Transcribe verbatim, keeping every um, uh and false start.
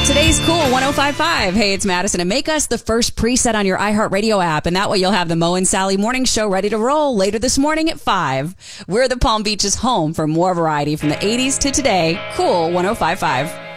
Today's Cool one oh five point five. Hey, it's Madison, and make us the first preset on your iHeartRadio app, and that way you'll have the Mo and Sally morning show ready to roll later this morning at five. We're the Palm Beach's home for more variety from the eighties to today. Cool one oh five point five.